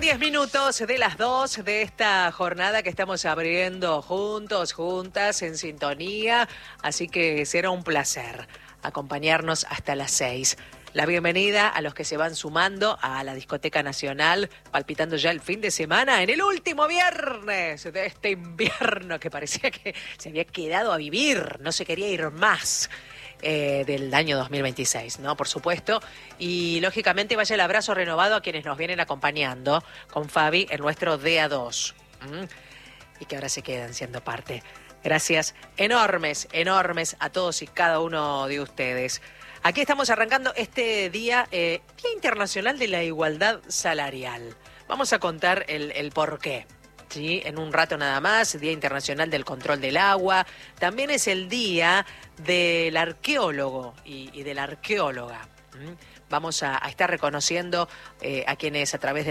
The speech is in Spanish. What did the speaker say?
10 minutos de las 2 de esta jornada que estamos abriendo juntos, juntas, en sintonía. Así que será un placer acompañarnos hasta las 6. La bienvenida a los que se van sumando a la Discoteca Nacional, palpitando ya el fin de semana, en el último viernes de este invierno que parecía que se había quedado a vivir, no se quería ir más. Del año 2026, ¿no? Por supuesto. Y lógicamente vaya el abrazo renovado a quienes nos vienen acompañando con Fabi en nuestro DA2. Y que ahora se quedan siendo parte. Gracias enormes, enormes a todos y cada uno de ustedes. Aquí estamos arrancando este Día Internacional de la Igualdad Salarial. Vamos a contar el porqué. Sí, en un rato nada más, Día Internacional del Control del Agua. También es el Día del Arqueólogo y de la Arqueóloga. Vamos a estar reconociendo a quienes a través de